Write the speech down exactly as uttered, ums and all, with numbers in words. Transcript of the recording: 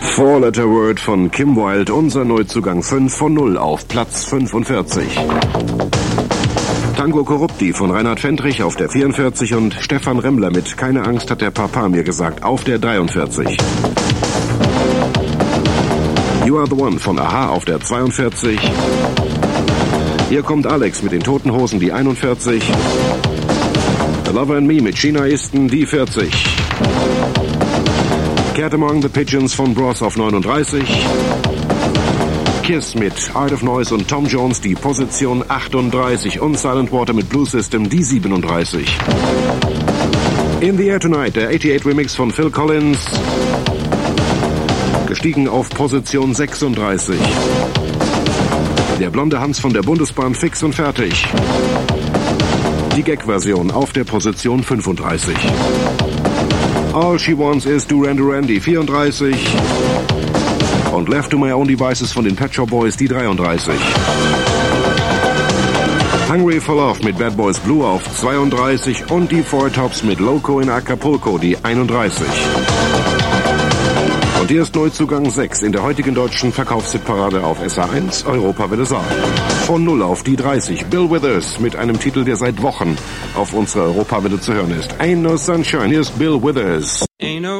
Four Letter Word von Kim Wilde, unser Neuzugang fünf von null auf Platz fünfundvierzig. Tango Corrupti von Reinhard Fendrich auf der vierundvierzig und Stefan Remmler mit Keine Angst hat der Papa mir gesagt auf der dreiundvierzig. You Are the One von Aha auf der zweiundvierzig. Hier kommt Alex mit den Toten Hosen, die einundvierzig. The Lover and Me mit China Easton, die vierzig. Cat Among the Pigeons von Bros auf neununddreißig. Kiss mit Art of Noise und Tom Jones, die Position achtunddreißig. Und Silent Water mit Blue System, die siebenunddreißig. In the Air Tonight, der achtundachtzig Remix von Phil Collins. Gestiegen auf Position sechsunddreißig. Der blonde Hans von der Bundesbahn fix und fertig. Die Gag-Version auf der Position fünfunddreißig. All She Wants Is Duran Duran, die vierunddreißig. Und Left to My Own Devices von den Pet Shop Boys, die dreiunddreißig. Hungry for Love mit Bad Boys Blue auf zweiunddreißig. Und die Four Tops mit Loco in Acapulco, die einunddreißig. Und hier ist Neuzugang sechs in der heutigen deutschen Verkaufshitparade auf S A eins, Europawelle Saar. Von null auf die dreißig, Bill Withers mit einem Titel, der seit Wochen auf unserer Europawelle zu hören ist. Ain't No Sunshine, hier ist Bill Withers. Ain't no